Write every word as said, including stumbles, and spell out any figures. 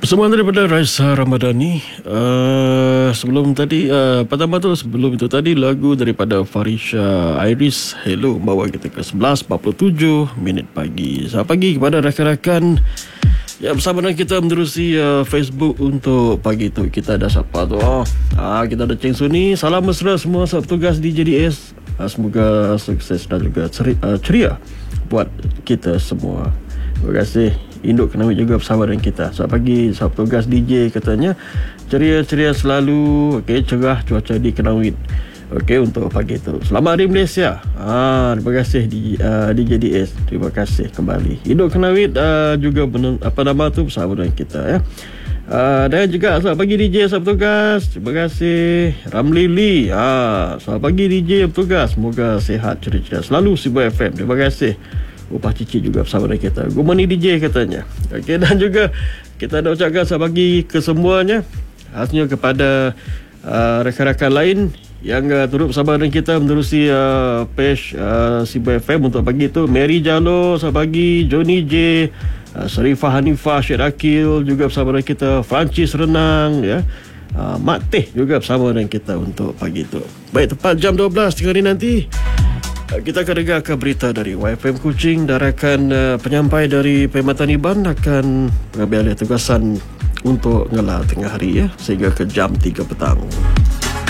Bersama daripada Raisa Ramadhani. uh, Sebelum tadi uh, pertama tu sebelum itu tadi lagu daripada Farisha Iris, Hello, bawa kita ke sebelas empat puluh tujuh minit pagi. Selamat pagi kepada rakan-rakan yang bersama dengan kita menerusi uh, Facebook untuk pagi tu. Kita ada siapa tu? Oh, ah, kita ada Ceng Suni. Salam mesra semua petugas D J D S. uh, Semoga sukses dan juga ceria, uh, ceria buat kita semua. Terima kasih. Induk Kenawi juga bersama dengan kita. Selamat pagi, sahabat petugas D J katanya. Ceria-ceria selalu. Okey, cerah cuaca di Kenawi. Okey, untuk pagi itu. Selamat Hari Malaysia. Ah, terima kasih di uh, D J D S. Terima kasih kembali. Induk Kenawi uh, juga benar, apa nama tu bersama dengan kita ya. Uh, dan juga selamat pagi D J sahabat petugas. Terima kasih Ramli Lee. Ah, selamat pagi D J petugas. Semoga sihat ceria-ceria selalu Sibu F M. Terima kasih. Upah Cici juga bersama dengan kita. Good morning D J katanya. Okey, dan juga kita nak ucapkan selamat pagi ke semuanya. Khasnya kepada uh, rakan-rakan lain yang uh, turut bersama dengan kita menerusi uh, page uh, Sibu F M untuk pagi itu. Mary Jalo selamat pagi, Johnny J, uh, Sarifah Hanifah, Syed Akil juga bersama dengan kita, Francis Renang ya. Uh, Mak Teh juga bersama dengan kita untuk pagi itu. Baik, tepat jam dua belas tiga hari nanti kita akan dengarkan berita dari Y F M Kuching dan akan uh, penyampai dari Perkhidmatan Iban akan mengambil alih tugasan untuk ngelar tengah hari ya, sehingga ke jam tiga petang.